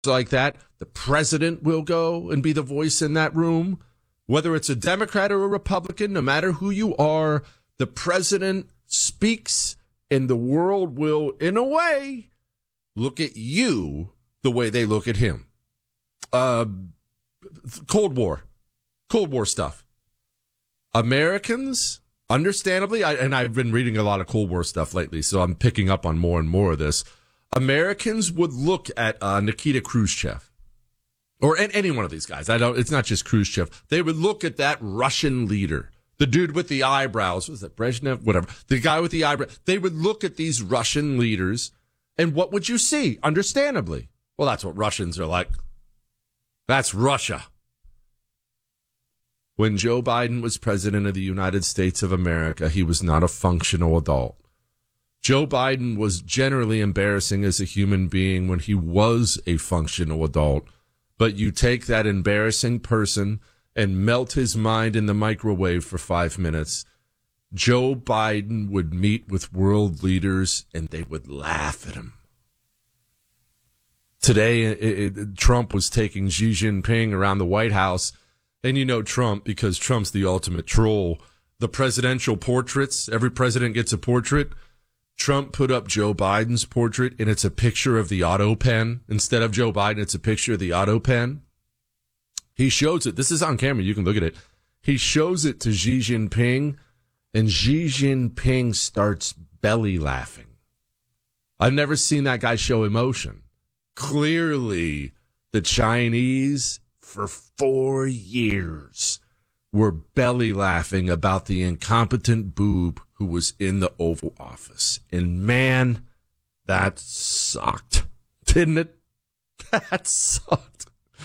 like that, the president will go and be the voice in that room. Whether it's a Democrat or a Republican, no matter who you are, the president speaks and the world will, in a way, look at you the way they look at him. Cold War stuff. Americans, understandably, and I've been reading a lot of Cold War stuff lately, so I'm picking up on more and more of this. Americans would look at Nikita Khrushchev, or any one of these guys. It's not just Khrushchev. They would look at that Russian leader, the dude with the eyebrows. Was that Brezhnev? Whatever. The guy with the eyebrows. They would look at these Russian leaders, and what would you see? Understandably. Well, that's what Russians are like. That's Russia. When Joe Biden was president of the United States of America, he was not a functional adult. Joe Biden was generally embarrassing as a human being when he was a functional adult. But you take that embarrassing person and melt his mind in the microwave for 5 minutes. Joe Biden would meet with world leaders and they would laugh at him. Today, Trump was taking Xi Jinping around the White House. And you know Trump, because Trump's the ultimate troll. The presidential portraits, every president gets a portrait. Trump put up Joe Biden's portrait, and it's a picture of the auto pen. Instead of Joe Biden, it's a picture of the auto pen. He shows it. This is on camera. You can look at it. He shows it to Xi Jinping, and Xi Jinping starts belly laughing. I've never seen that guy show emotion. Clearly, the Chinese, for 4 years, were belly laughing about the incompetent boob who was in the Oval Office. And man, that sucked. Didn't it? That sucked.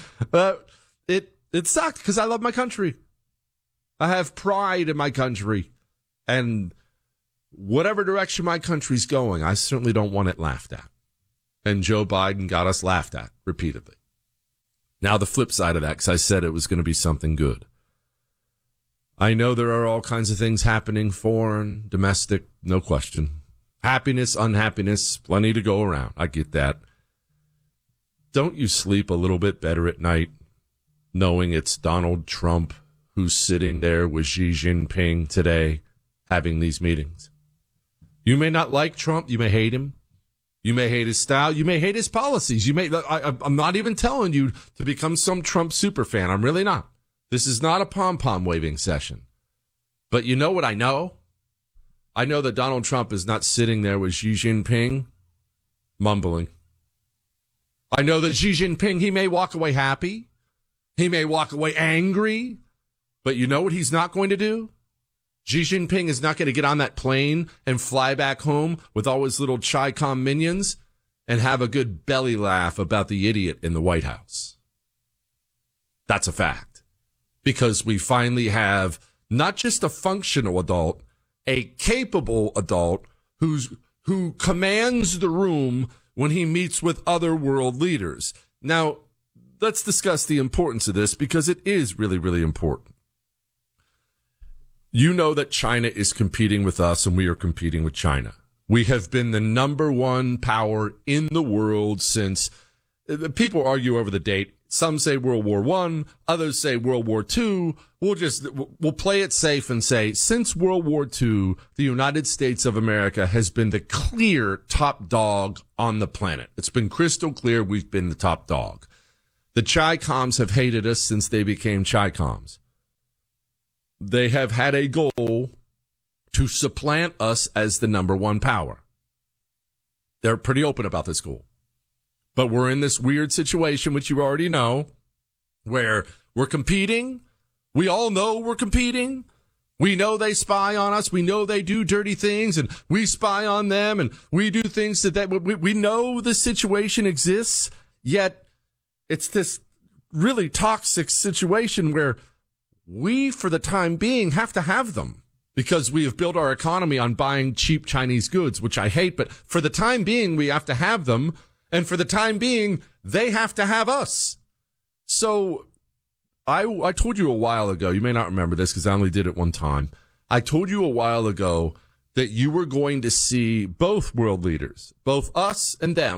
It sucked because I love my country. I have pride in my country. And whatever direction my country's going, I certainly don't want it laughed at. And Joe Biden got us laughed at repeatedly. Now the flip side of that, because I said it was going to be something good. I know there are all kinds of things happening, foreign, domestic, no question. Happiness, unhappiness, plenty to go around. I get that. Don't you sleep a little bit better at night knowing it's Donald Trump who's sitting there with Xi Jinping today having these meetings? You may not like Trump. You may hate him. You may hate his style. You may hate his policies. I'm not even telling you to become some Trump superfan. I'm really not. This is not a pom-pom waving session. But you know what I know? I know that Donald Trump is not sitting there with Xi Jinping mumbling. I know that Xi Jinping, he may walk away happy. He may walk away angry. But you know what he's not going to do? Xi Jinping is not going to get on that plane and fly back home with all his little Chi-Com minions and have a good belly laugh about the idiot in the White House. That's a fact. Because we finally have not just a functional adult, a capable adult who commands the room when he meets with other world leaders. Now, let's discuss the importance of this because it is really, really important. You know that China is competing with us and we are competing with China. We have been the number one power in the world since, people argue over the date. Some say World War I, others say World War II. We'll play it safe and say since World War II, the United States of America has been the clear top dog on the planet. It's been crystal clear we've been the top dog. The Chi-Coms have hated us since they became Chi-Coms. They have had a goal to supplant us as the number one power. They're pretty open about this goal. But we're in this weird situation, which you already know, where we're competing. We all know we're competing. We know they spy on us. We know they do dirty things, and we spy on them, and we do things that we know the situation exists, yet it's this really toxic situation where we, for the time being, have to have them because we have built our economy on buying cheap Chinese goods, which I hate. But for the time being, we have to have them. And for the time being, they have to have us. So I told you a while ago, you may not remember this because I only did it one time. I told you a while ago that you were going to see both world leaders, both us and them,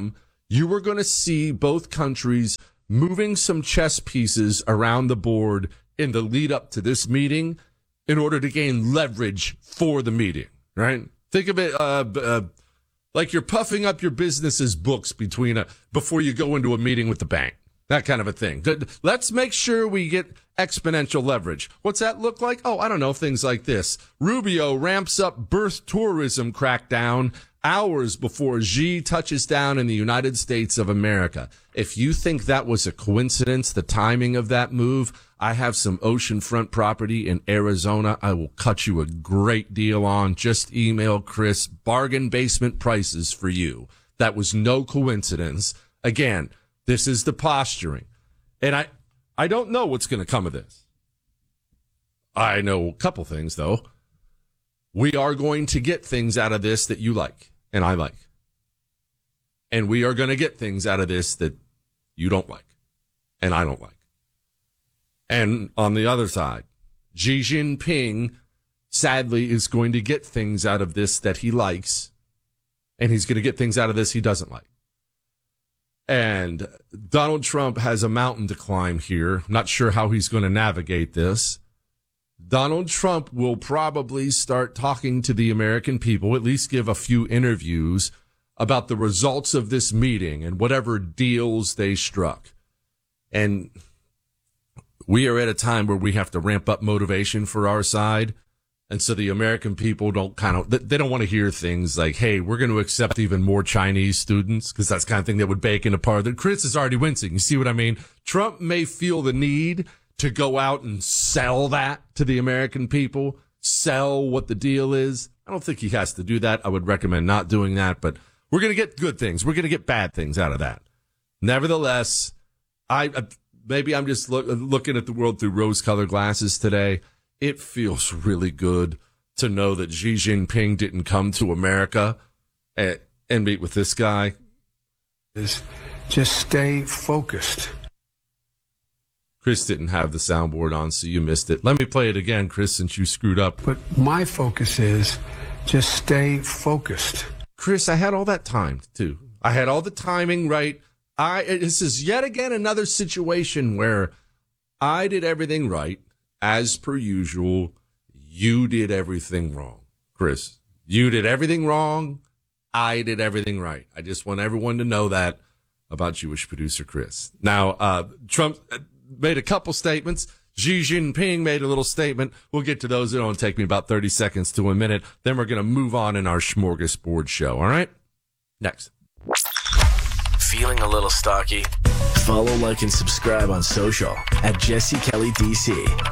you were going to see both countries moving some chess pieces around the board in the lead up to this meeting in order to gain leverage for the meeting, right? Think of it like you're puffing up your business's books before you go into a meeting with the bank. That kind of a thing. Let's make sure we get exponential leverage. What's that look like? Oh, I don't know. Things like this. Rubio ramps up birth tourism crackdown hours before Xi touches down in the United States of America. If you think that was a coincidence, the timing of that move, I have some oceanfront property in Arizona I will cut you a great deal on. Just email Chris, bargain basement prices for you. That was no coincidence. Again, this is the posturing. And I don't know what's going to come of this. I know a couple things, though. We are going to get things out of this that you like and I like. And we are going to get things out of this that you don't like and I don't like. And on the other side, Xi Jinping, sadly, is going to get things out of this that he likes. And he's going to get things out of this he doesn't like. And Donald Trump has a mountain to climb here. Not sure how he's going to navigate this. Donald Trump will probably start talking to the American people, at least give a few interviews about the results of this meeting and whatever deals they struck. And we are at a time where we have to ramp up motivation for our side. And so the American people they don't want to hear things like, hey, we're going to accept even more Chinese students, because that's the kind of thing that would bake into part of it. Chris is already wincing. You see what I mean? Trump may feel the need to go out and sell that to the American people, sell what the deal is. I don't think he has to do that. I would recommend not doing that, but we're going to get good things. We're going to get bad things out of that. Nevertheless, maybe I'm just looking at the world through rose-colored glasses today. It feels really good to know that Xi Jinping didn't come to America and meet with this guy. Just stay focused. Chris didn't have the soundboard on, so you missed it. Let me play it again, Chris, since you screwed up. But my focus is just stay focused. Chris, I had all that timed, too. I had all the timing right. This is yet again another situation where I did everything right. As per usual, you did everything wrong. Chris, you did everything wrong. I did everything right. I just want everyone to know that about Jewish producer Chris. Now, Trump made a couple statements. Xi Jinping made a little statement. We'll get to those. It'll only take me about 30 seconds to a minute. Then we're going to move on in our smorgasbord show. All right? Next. Feeling a little stocky? Follow, like, and subscribe on social at Jesse Kelly DC.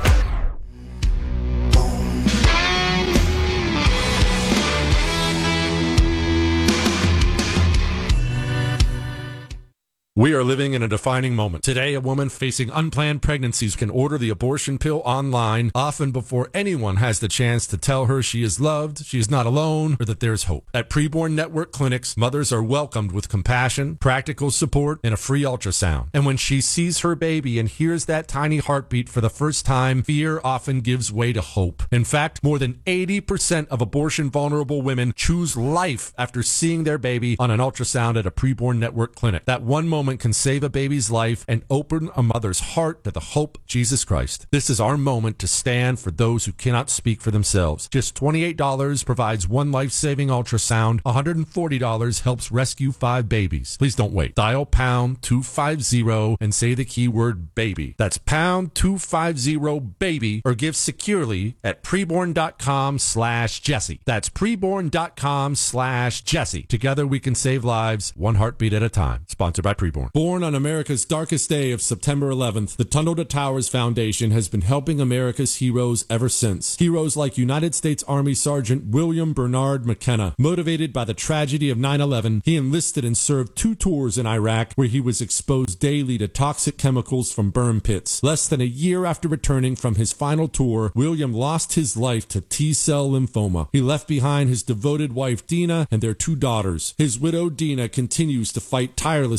We are living in a defining moment. Today, a woman facing unplanned pregnancies can order the abortion pill online, often before anyone has the chance to tell her she is loved, she is not alone, or that there is hope. At Preborn Network clinics, mothers are welcomed with compassion, practical support, and a free ultrasound. And when she sees her baby and hears that tiny heartbeat for the first time, fear often gives way to hope. In fact, more than 80% of abortion-vulnerable women choose life after seeing their baby on an ultrasound at a Preborn Network clinic. That one moment can save a baby's life and open a mother's heart to the hope of Jesus Christ. This is our moment to stand for those who cannot speak for themselves. Just $28 provides one life-saving ultrasound. $140 helps rescue 5 babies. Please don't wait. Dial pound 250 and say the keyword baby. That's pound 250 baby, or give securely at preborn.com/Jesse. That's preborn.com/Jesse. Together we can save lives, one heartbeat at a time. Sponsored by Preborn. Born on America's darkest day of September 11th, the Tunnel to Towers Foundation has been helping America's heroes ever since. Heroes like United States Army Sergeant William Bernard McKenna. Motivated by the tragedy of 9/11, he enlisted and served 2 tours in Iraq, where he was exposed daily to toxic chemicals from burn pits. Less than a year after returning from his final tour, William lost his life to T-cell lymphoma. He left behind his devoted wife Dina and their 2 daughters. His widow Dina continues to fight tirelessly for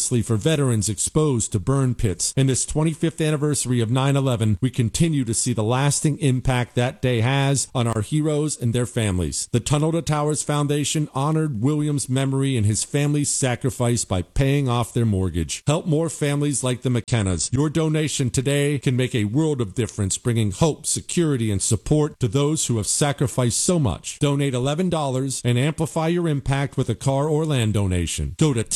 veterans exposed to burn pits. In this 25th anniversary of 9/11, we continue to see the lasting impact that day has on our heroes and their families. The Tunnel to Towers Foundation honored William's memory and his family's sacrifice by paying off their mortgage. Help more families like the McKennas. Your donation today can make a world of difference, bringing hope, security, and support to those who have sacrificed so much. Donate $11 and amplify your impact with a car or land donation. Go to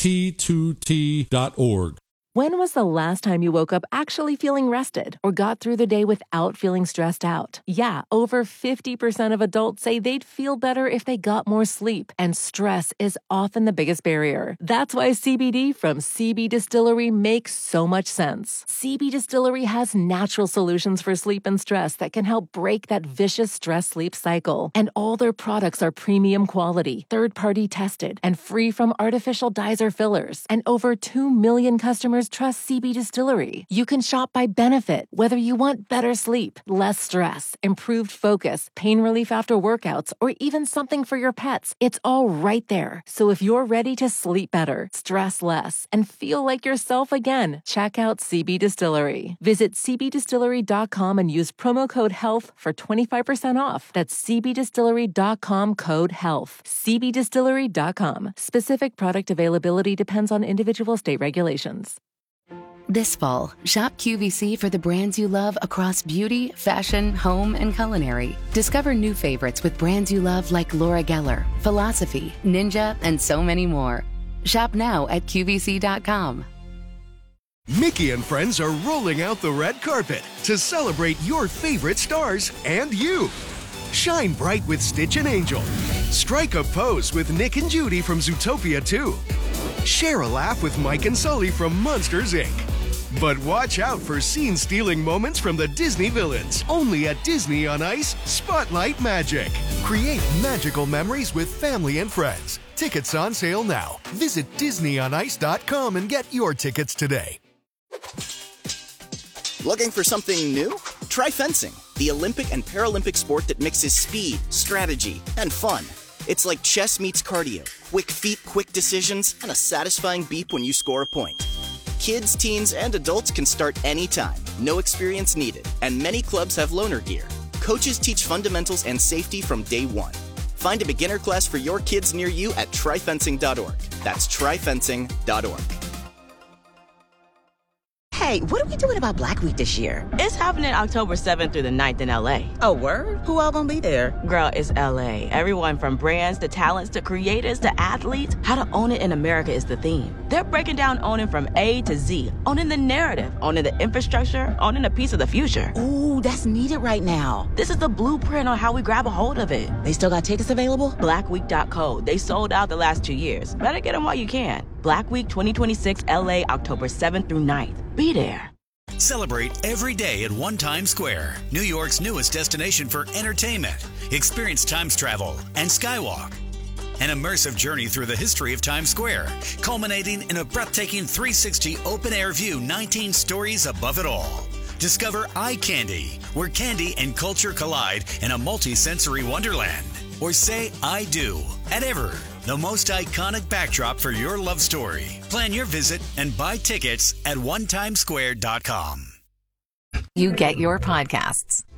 T2T.org. When was the last time you woke up actually feeling rested or got through the day without feeling stressed out? Yeah, over 50% of adults say they'd feel better if they got more sleep, and stress is often the biggest barrier. That's why CBD from CB Distillery makes so much sense. CB Distillery has natural solutions for sleep and stress that can help break that vicious stress-sleep cycle. And all their products are premium quality, third-party tested, and free from artificial dyes or fillers. And over 2 million customers trust CB Distillery. You can shop by benefit, whether you want better sleep, less stress, improved focus, pain relief after workouts, or even something for your pets. It's all right there. So if you're ready to sleep better, stress less, and feel like yourself again, check out CB Distillery. Visit cbdistillery.com and use promo code HEALTH for 25% off. That's cbdistillery.com, code HEALTH. cbdistillery.com. Specific product availability depends on individual state regulations. This fall, shop QVC for the brands you love across beauty, fashion, home, and culinary. Discover new favorites with brands you love like Laura Geller, Philosophy, Ninja, and so many more. Shop now at QVC.com. Mickey and friends are rolling out the red carpet to celebrate your favorite stars and you. Shine bright with Stitch and Angel. Strike a pose with Nick and Judy from Zootopia 2. Share a laugh with Mike and Sully from Monsters, Inc. But watch out for scene-stealing moments from the Disney villains. Only at Disney on Ice Spotlight Magic. Create magical memories with family and friends. Tickets on sale now. Visit DisneyOnIce.com and get your tickets today. Looking for something new? Try fencing, the Olympic and Paralympic sport that mixes speed, strategy, and fun. It's like chess meets cardio. Quick feet, quick decisions, and a satisfying beep when you score a point. Kids, teens, and adults can start anytime. No experience needed. And many clubs have loaner gear. Coaches teach fundamentals and safety from day one. Find a beginner class for your kids near you at tryfencing.org. That's tryfencing.org. Hey, what are we doing about Black Week this year? It's happening October 7th through the 9th in LA. Oh, word? Who all gonna be there? Girl, it's LA. Everyone from brands to talents to creators to athletes. How to own it in America is the theme. They're breaking down owning from A to Z. Owning the narrative, owning the infrastructure, owning a piece of the future. Ooh, that's needed right now. This is the blueprint on how we grab a hold of it. They still got tickets available? Blackweek.co. They sold out the last 2 years. Better get them while you can. Black Week 2026 LA, October 7th through 9th. Be there. Celebrate every day at One Times Square, New York's newest destination for entertainment. Experience Times travel and Skywalk. An immersive journey through the history of Times Square, culminating in a breathtaking 360 open-air view 19 stories above it all. Discover Eye Candy, where candy and culture collide in a multi-sensory wonderland. Or say I do at Ever, the most iconic backdrop for your love story. Plan your visit and buy tickets at onetimesquare.com. You get your podcasts